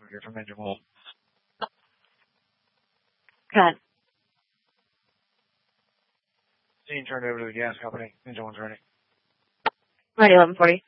here from Engine 1. Cut. Scene turned over to the gas company. Engine 1's ready. Ready, 1140.